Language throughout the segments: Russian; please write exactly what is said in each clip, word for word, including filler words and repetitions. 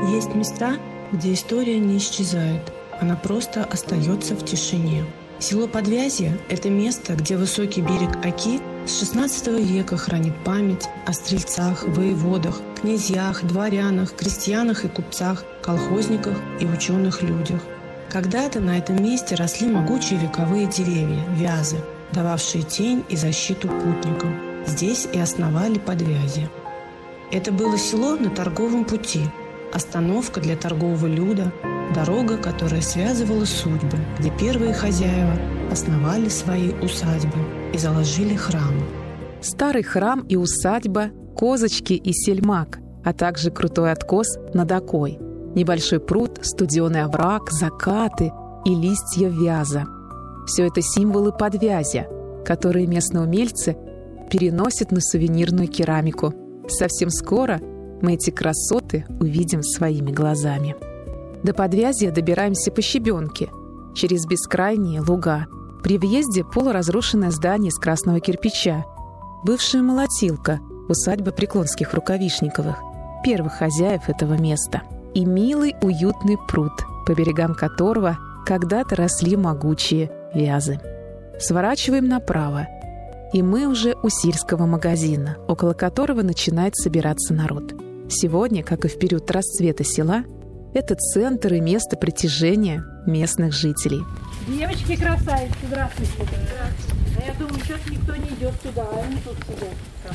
Есть места, где история не исчезает, она просто остается в тишине. Село Подвязье – это место, где высокий берег Оки с шестнадцатого века хранит память о стрельцах, воеводах, князьях, дворянах, крестьянах и купцах, колхозниках и ученых-людях. Когда-то на этом месте росли могучие вековые деревья – вязы, дававшие тень и защиту путникам. Здесь и основали Подвязье. Это было село на торговом пути, остановка для торгового люда, дорога, которая связывала судьбы, где первые хозяева основали свои усадьбы и заложили храмы. Старый храм и усадьба, козочки и сельмак, а также крутой откос над Окой, небольшой пруд, студеный овраг, закаты и листья вяза. Все это символы Подвязья, которые местные умельцы переносят на сувенирную керамику. Совсем скоро мы эти красоты увидим своими глазами. До Подвязья добираемся по щебенке, через бескрайние луга. При въезде полуразрушенное здание из красного кирпича, бывшая молотилка, усадьба Преклонских Рукавишниковых, первых хозяев этого места. И милый уютный пруд, по берегам которого когда-то росли могучие вязы. Сворачиваем направо, и мы уже у сельского магазина, около которого начинает собираться народ. Сегодня, как и в период расцвета села, это центр и место притяжения местных жителей. Девочки-красавицы, здравствуйте. Здравствуйте. А я думаю, сейчас никто не идет туда, а они тут сидят.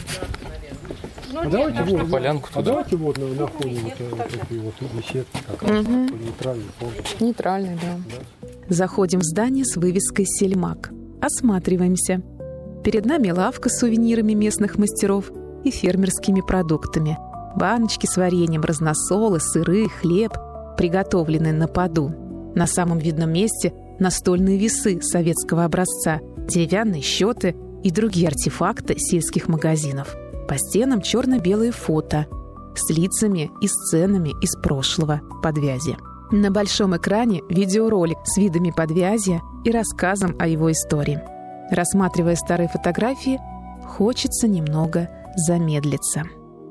Ну, а, нет, давайте а, вот, полянку а давайте вот на, на фоне вот, вот такие вот беседки, как раз угу. нейтральный фон. Нейтральный, да. да. Заходим в здание с вывеской «Сельмак». Осматриваемся. Перед нами лавка с сувенирами местных мастеров и фермерскими продуктами. Баночки с вареньем, разносолы, сыры, хлеб, приготовленные на поду. На самом видном месте настольные весы советского образца, деревянные счеты и другие артефакты сельских магазинов. По стенам черно-белые фото с лицами и сценами из прошлого Подвязья. На большом экране видеоролик с видами Подвязья и рассказом о его истории. Рассматривая старые фотографии, хочется немного замедлиться.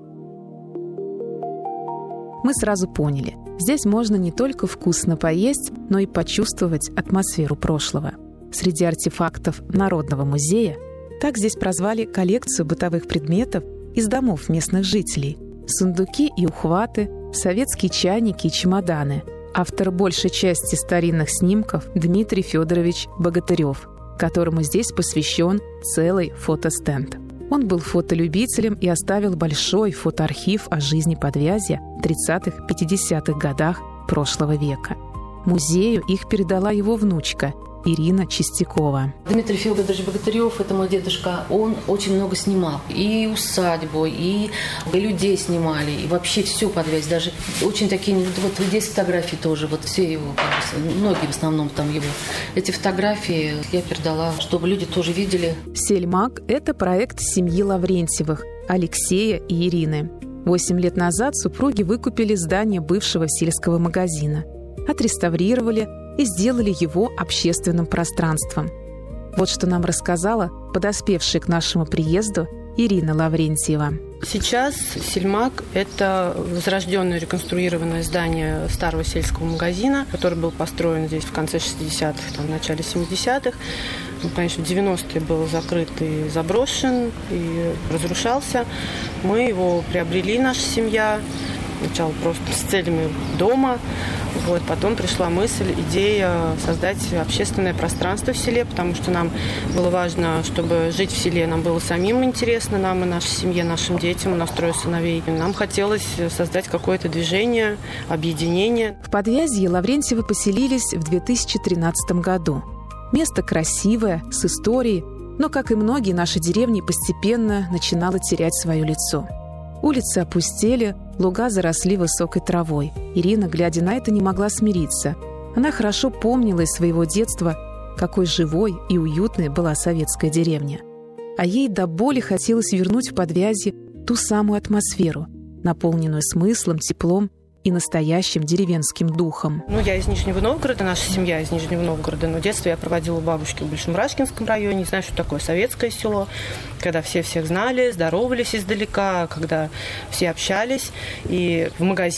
Мы сразу поняли, здесь можно не только вкусно поесть, но и почувствовать атмосферу прошлого. Среди артефактов Народного музея, так здесь прозвали коллекцию бытовых предметов из домов местных жителей, сундуки и ухваты, советские чайники и чемоданы. Автор большей части старинных снимков Дмитрий Федорович Богатырев, которому здесь посвящен целый фотостенд. Он был фотолюбителем и оставил большой фотоархив о жизни Подвязья в тридцатых-пятидесятых годах прошлого века. Музею их передала его внучка Ирина Чистякова. Дмитрий Федорович Богатырев, это мой дедушка, он очень много снимал. И усадьбу, и, и людей снимали, и вообще всю Подвязь. Даже очень такие, вот здесь фотографии тоже, вот все его, многие в основном там его. Эти фотографии я передала, чтобы люди тоже видели. «Сельмак» — это проект семьи Лаврентьевых, Алексея и Ирины. Восемь лет назад супруги выкупили здание бывшего сельского магазина, отреставрировали и сделали его общественным пространством. Вот что нам рассказала подоспевшая к нашему приезду Ирина Лаврентьева. Сейчас «Сельмак» — это возрожденное реконструированное здание старого сельского магазина, который был построен здесь в конце шестидесятых, там, в начале семидесятых. Он, конечно, в девяностые был закрыт и заброшен, и разрушался. Мы его приобрели, наша семья, сначала просто с целями дома. Вот, потом пришла мысль, идея создать общественное пространство в селе, потому что нам было важно, чтобы жить в селе нам было самим интересно, нам и нашей семье, нашим детям, у нас трое сыновей. Нам хотелось создать какое-то движение, объединение. В Подвязье Лаврентьевы поселились в две тысячи тринадцатом году. Место красивое, с историей, но, как и многие, наши деревни постепенно начинало терять свое лицо. Улицы опустели, луга заросли высокой травой. Ирина, глядя на это, не могла смириться. Она хорошо помнила из своего детства, какой живой и уютной была советская деревня. А ей до боли хотелось вернуть в Подвязье ту самую атмосферу, наполненную смыслом, теплом и настоящим деревенским духом. Ну, я из Нижнего Новгорода, наша семья из Нижнего Новгорода, но детство я проводила у бабушки в Большемрачкинском районе. Не знаю, что такое советское село, когда все всех знали, здоровались издалека, когда все общались. И в магазине